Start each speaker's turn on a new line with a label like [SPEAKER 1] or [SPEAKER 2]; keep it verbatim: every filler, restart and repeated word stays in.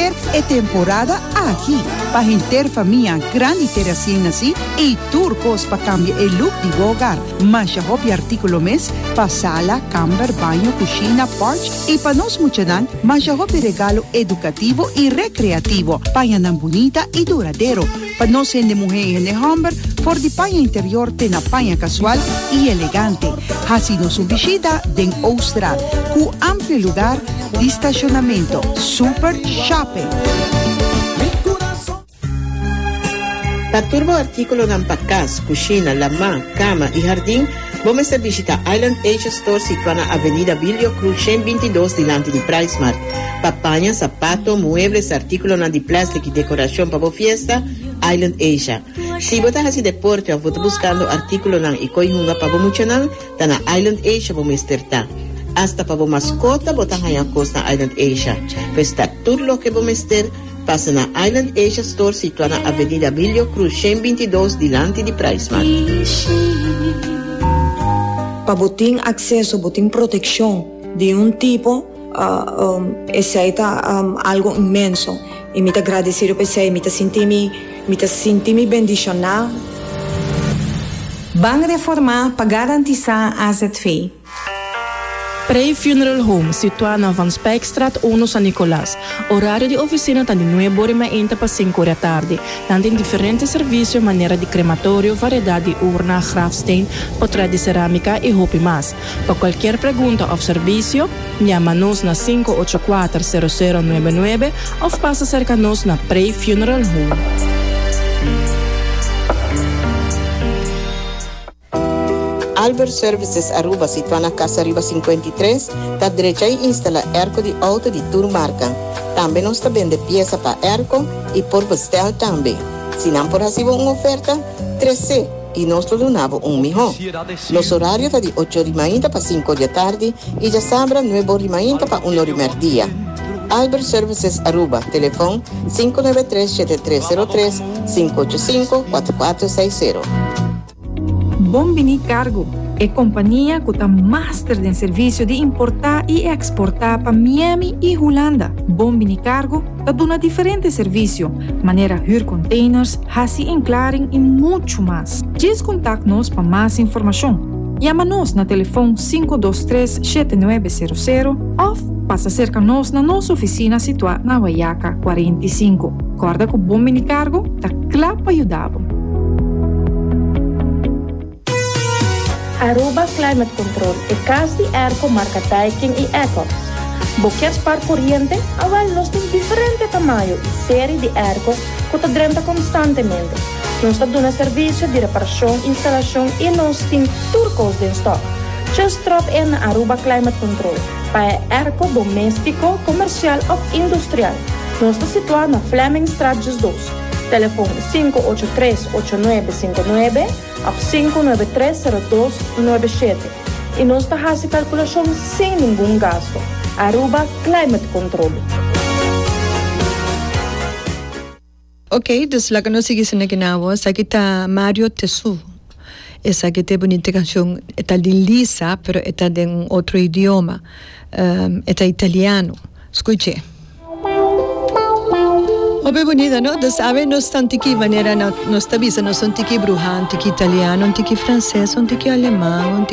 [SPEAKER 1] ter é temporada aqui. Para gente família grande ter assim assim e turcos para cambiar o look de hogar. Mas hobby artículo mês para sala, camber, banho, cozinha, porch e para nós muchanan, mas hobby regalo educativo e recreativo. Panha nan bonita e duradeiro. Para nós ser de mulher e de homem, for de panha interior tem na panha casual e elegante. Assim nos visita den Austral, com amplo lugar de estacionamento. Super Shopping.
[SPEAKER 2] Para turbo artículo ng pagkas, kusina, lama, cama e jardim, vamos a visitar Island Asia Store situada na Avenida Vilio Cruz cento e vinte e dois, delante de Price Mart. Papanha, sapato, muebles, artículos de plástico e decoração para a fiesta, Island Asia. Se você está fazendo deporte ou está buscando artículos de ikoihunga para você, está na Island Asia vamos estar. Hasta para a mascota, você está na costa Island Asia. Para estar tudo o que vamos ter, passa na Island Asia Store situada na Avenida Vilio Cruz cento e vinte e dois, delante de Price Mart.
[SPEAKER 3] Para botar acesso, botar proteção de um tipo, uh, um, esse aí tá um, algo imenso. E me agradecer para você, me sentir-me, me sentir-me bendicionar.
[SPEAKER 4] Bank reformar para garantizar a Z V.
[SPEAKER 5] Prey Funeral Home, situado na Van Spijkstraat uno San Nicolás. Horário de oficina está de nove horas da manhã para cinco da tarde. Tem diferentes serviços, maneira de crematório, variedade de urna, grafsteen, portrait de cerâmica e roupa mais. Para qualquer pergunta ou serviço, chama-nos na cinco oito quatro zero zero nove nove ou passa cerca-nos na Prey Funeral Home.
[SPEAKER 2] Albert Services Aruba, situada na Casa Aruba cinquenta e três, está direita e instala erco de auto de tour marca. Também nós vende peça para erco e por bestel também. Se não por receber uma oferta, três C e nós donamos um melhor. Nosso horário está de oito horas da manhã para cinco da tarde e já sábado nove horas da manhã para uma hora da dia. Albert Services Aruba, telefone cinco nove três sete três zero três cinco oito cinco quatro quatro seis zero.
[SPEAKER 6] Bombini Cargo é companhia que está master em serviço de importar e exportar para Miami e Holanda. Bombini Cargo está dando diferentes serviços, maneira huur containers, hasi enclaring e muito mais. Diz contact-nos para mais informação. Chama-nos na telefone cinco dois três sete nove zero zero ou passa cerca-nos na nossa oficina situada na Guayaca quarenta e cinco. Corda que o Bombini Cargo está claro para ajudar.
[SPEAKER 7] Aruba Climate Control é casa de erco marca Daikin e Ecox. Boquetes par corriente, agora nós temos diferente tamanho e série de erco que está drenta constantemente. Nós estamos dando serviço de reparação, instalação e nós temos turcos em stock. Just drop in na Aruba Climate Control para erco doméstico, comercial ou industrial. Nós estamos situados na Fleming Straat dois. Telefone cinco oito três oito nove cinco nove ou cinco nove três zero dois nove sete. E nós está fazendo calculação sem nenhum gasto. Aruba Climate Control.
[SPEAKER 8] Ok, dus laga nós seguir na ginawa. Sa kita Mario Tesu. Essa que tem bonita canção, está de Lisa, pero está de um outro idioma. Um, está italiano. Escute. Obe bonita, no? Da sabe, non sta antichi maniera, non sta vista, non sta antichi bruja, antichi italiano, antichi francese, antichi alemán, antichi